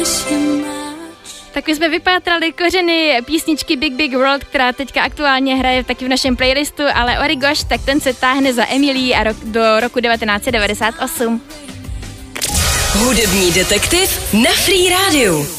Tak my jsme vypátrali kořeny písničky Big Big World, která teďka aktuálně hraje taky v našem playlistu, ale Origoš, tak ten se táhne za Emilií a do roku 1998. Hudební detektiv na Free Rádiu.